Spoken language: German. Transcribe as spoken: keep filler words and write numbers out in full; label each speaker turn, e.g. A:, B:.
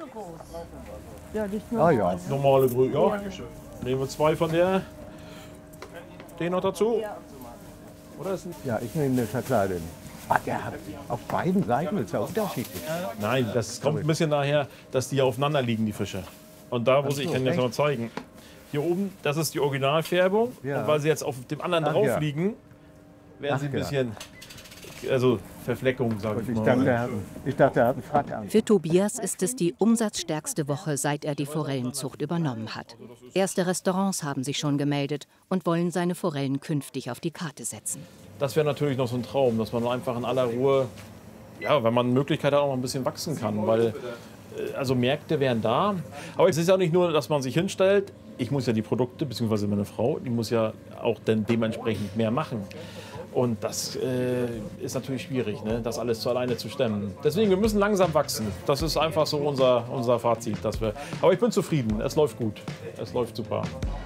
A: so groß.
B: Ja, nicht nur
C: Ah ja.
D: Normale Größe, ja. Nehmen wir zwei von der. Den noch dazu. Oder ist ein
C: Ja, ich nehme eine verkleidete. Ah, der hat auf beiden Seiten ist ja unterschiedlich.
D: Nein, das kommt ein bisschen daher, dass die ja aufeinander liegen, die Fische. Und da muss ich,
C: so,
D: kann ich jetzt
C: echt?
D: mal zeigen. Hier oben, das ist die Originalfärbung.
C: Ja.
D: Und weil sie jetzt auf dem anderen
C: Ach,
D: drauf
C: ja.
D: liegen, werden
C: Ach,
D: sie ein
C: ja.
D: bisschen, also Verfleckung, sage ich
C: Ich
D: mal.
C: dachte, er hat, ich dachte, er hat einen Frack an.
E: Für Tobias ist es die umsatzstärkste Woche, seit er die Forellenzucht übernommen hat. Erste Restaurants haben sich schon gemeldet und wollen seine Forellen künftig auf die Karte setzen.
D: Das wäre natürlich noch so ein Traum, dass man einfach in aller Ruhe, ja, wenn man Möglichkeit hat, auch noch ein bisschen wachsen kann. Weil, äh, also Märkte wären da. Aber es ist ja nicht nur, dass man sich hinstellt. Ich muss ja die Produkte, beziehungsweise meine Frau, die muss ja auch dann dementsprechend mehr machen. Und das äh, ist natürlich schwierig, ne? Das alles zu alleine zu stemmen. Deswegen, wir müssen langsam wachsen. Das ist einfach so unser, unser Fazit. Dass wir, aber ich bin zufrieden, es läuft gut, es läuft super.